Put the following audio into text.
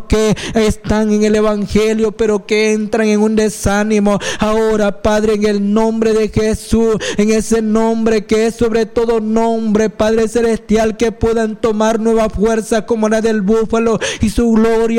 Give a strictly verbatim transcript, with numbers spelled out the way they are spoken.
que están en el evangelio, pero que entran en un desánimo. Ahora, Padre, en el nombre de Jesús, en ese nombre que es sobre todo nombre, Padre celestial, que puedan tomar nueva fuerza como la del búfalo y su gloria